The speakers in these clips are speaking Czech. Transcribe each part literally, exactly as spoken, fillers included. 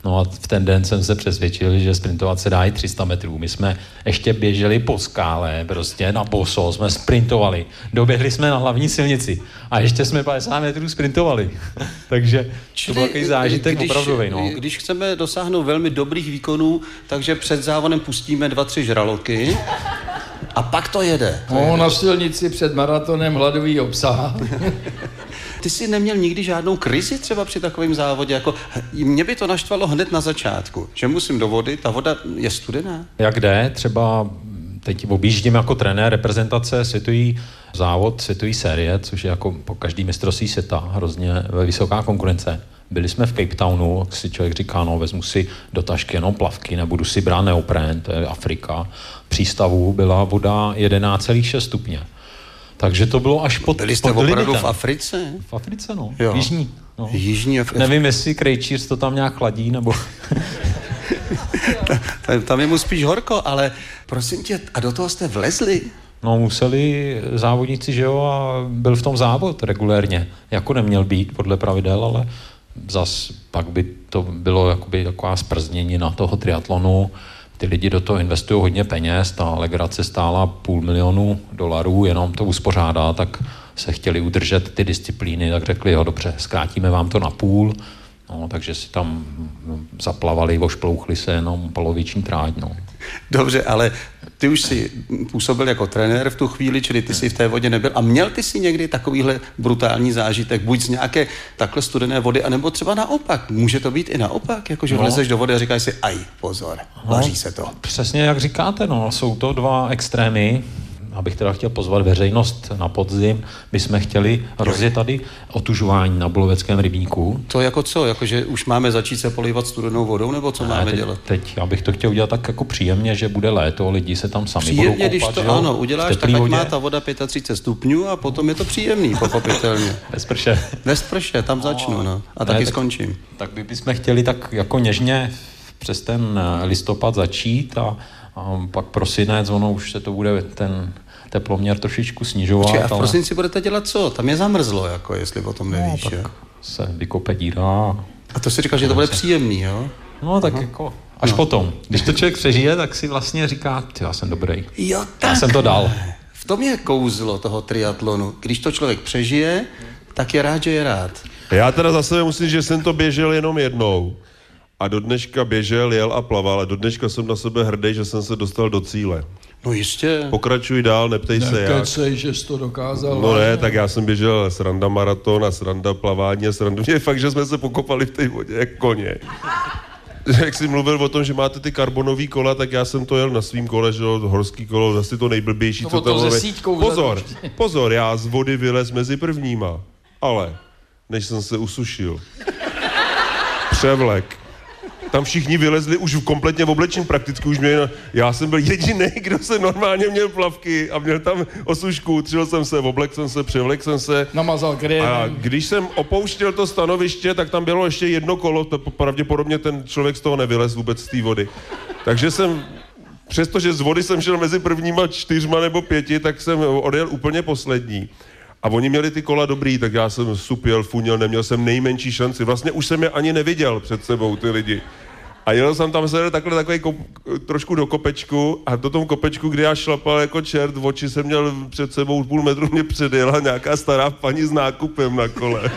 No a v ten den jsem se přesvědčil, že sprintovat se dá i tři sta metrů. My jsme ještě běželi po skále, prostě na boso, jsme sprintovali. Doběhli jsme na hlavní silnici a ještě jsme padesát metrů sprintovali. Takže to byl takový zážitek opravdový. No. Když chceme dosáhnout velmi dobrých výkonů, takže před závodem pustíme dva, tři žraloky a pak to jede. To no, jede. Na silnici před maratonem hladový obsah. Ty jsi neměl nikdy žádnou krizi třeba při takovém závodě? Jako, mě by to naštvalo hned na začátku, že musím do vody, ta voda je studená. Jak jde? Třeba teď objíždím jako trenér reprezentace světový závod, světový série, což je jako po každý mistrovství světa hrozně vysoká konkurence. Byli jsme v Cape Townu, jak si člověk říká, no vezmu si do tašky jenom plavky, nebudu si brát neoprén, to je Afrika. Přístavu byla voda jedenáct celá šest stupně. Takže to bylo až pod, Byli jste pod opravdu limitem. v Africe? V Africe, no. Jo. Jižní. No. Jižní Africe. Nevím, jestli krejčíř to tam nějak chladí, nebo... Tam je mu spíš horko, ale prosím tě, a do toho jste vlezli? No museli závodníci, že jo, a byl v tom závod regulérně. Jako neměl být podle pravidel, ale zas pak by to bylo jakoby taková sprzněnina toho triatlonu. Ty lidi do toho investují hodně peněz, ta legrace stála půl milionu dolarů, jenom to uspořádá, tak se chtěli udržet ty disciplíny, tak řekli, jo dobře, zkrátíme vám to na půl, no, takže si tam zaplavali, ošplouchli se jenom poloviční tráť, no. Dobře, ale ty už si působil jako trenér v tu chvíli, čili ty jsi v té vodě nebyl. A měl ty si někdy takovýhle brutální zážitek, buď z nějaké takhle studené vody, anebo třeba naopak. Může to být i naopak, jakože no. Vlezeš do vody a říkáš si, aj, pozor, vaří no, se to. Přesně jak říkáte, no, jsou to dva extrémy. Abych teda chtěl pozvat veřejnost na podzim, my jsme chtěli rozjet tady otužování na Buloveckém rybníku. To jako co? Jakože už máme začít se polívat studenou vodou, nebo co ne, máme teď, dělat? Teď já bych to chtěl udělat tak jako příjemně, že bude léto, lidi se tam sami příjemně, budou koupat. Když to jo, ano, uděláš, tak ať vodě. má ta voda třicet pět stupňů a potom je to příjemný, pochopitelně. Bez prše. Bez prše, tam začnu, no. A ne, taky tak, skončím. Tak by bychom chtěli tak jako něžně přes ten listopad začít a, a pak prosinec, ono už se to bude ten teploměr trošičku snižovat. Počkej, a v prosinci budete dělat co? Tam je zamrzlo, jako jestli o tom nevíš, no, tak jo? se vykope díra. A to si říkal, že to bude příjemný, jo? No tak Aha. jako až no. potom. Když to člověk přežije, tak si vlastně říká, ty, já jsem dobrý. Jo, tak. Já jsem to dal. V tom je kouzlo toho triatlonu. Když to člověk přežije, tak je rád, že je rád. Já teda za sebe musím, že jsem to běžel jenom jednou. A do dneška běžel, jel a plaval. A do dneška jsem na sebe hrdý, že jsem se dostal do cíle. No jistě. Pokračuj dál, neptej se jak. Nekecej, že jsi to dokázal. No ne, tak já jsem běžel sranda maraton a sranda plavání a sranda... Je fakt, že jsme se pokopali v té vodě jak koně. Jak jsi mluvil o tom, že máte ty karbonový kola, tak já jsem to jel na svým kole, že jo, horský kolo, asi to nejblbější, no, co tam máme. Pozor, zaduště. pozor, já z vody vylez mezi prvníma, ale než jsem se usušil. Převlek. Tam všichni vylezli už kompletně v oblečení, prakticky už měli, já jsem byl jediný, kdo se normálně měl plavky a měl tam osušku, třel jsem se, oblek jsem se, převlek jsem se. Namazal krém. A když jsem opouštěl to stanoviště, tak tam bylo ještě jedno kolo, to pravděpodobně ten člověk z toho nevylez vůbec z té vody. Takže jsem, přestože z vody jsem šel mezi prvníma čtyřma nebo pěti, tak jsem odjel úplně poslední. A oni měli ty kola dobrý, tak já jsem supěl, funěl, neměl jsem nejmenší šanci. Vlastně už jsem je ani neviděl před sebou, ty lidi. A jel jsem tam se takhle takový kop, trošku do kopečku a do tom kopečku, kdy já šlapal jako čert, v oči jsem měl před sebou půl metru, mě předjela nějaká stará paní s nákupem na kole.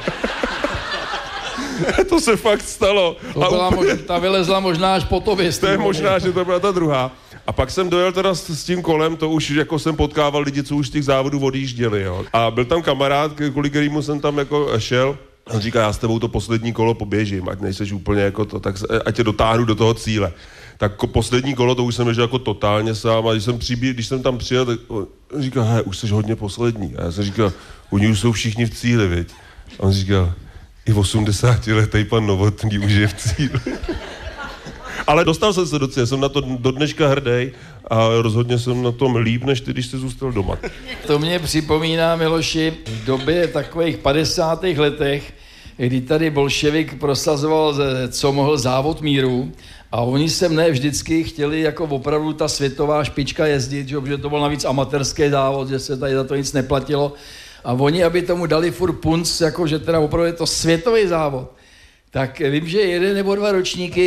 To se fakt stalo. To a byla úplně... mož... Ta vylezla možná až po tobě. To je možná, že to byla ta druhá. A pak jsem dojel teda s, s tím kolem, to už jako jsem potkával lidi, co už z těch závodů odjížděli, jo. A byl tam kamarád, kvůli kterému jsem tam jako šel. On říká, já s tebou to poslední kolo poběžím, ať nejseš úplně jako to, tak ať tě dotáhnu do toho cíle. Tak poslední kolo, to už jsem běžel jako totálně sám a když jsem, přibí, když jsem tam přijel, tak on říká, hej, už jsi hodně poslední. A já jsem říkal, oni už jsou všichni v cíli, viď. A on říkal, i osmdesátiletý pan Novotný už je v cíli. Ale dostal jsem se do cíle, jsem na to do dneška hrdý a rozhodně jsem na tom líp, než ty, když jsi zůstal doma. To mě připomíná, Miloši, v době takových padesátých letech, kdy tady bolševik prosazoval, co mohl závod míru a oni sem ne vždycky chtěli jako opravdu ta světová špička jezdit, že, protože to byl navíc amatérský závod, že se tady za to nic neplatilo a oni, aby tomu dali furt punc, jako že teda opravdu je to světový závod, tak vím, že jeden nebo dva ročníky